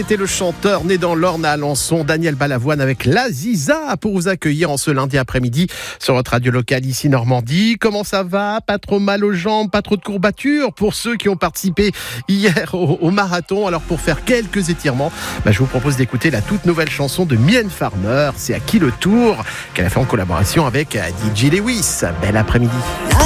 C'était le chanteur né dans l'Orne à Alençon, Daniel Balavoine avec La Ziza pour vous accueillir en ce lundi après-midi sur votre radio locale ici Normandie. Comment ça va? Pas trop mal aux jambes, pas trop de courbatures pour ceux qui ont participé hier au marathon. Alors pour faire quelques étirements, je vous propose d'écouter la toute nouvelle chanson de Mylène Farmer. C'est À qui le tour qu'elle a fait en collaboration avec DJ Lewis. Bel après-midi.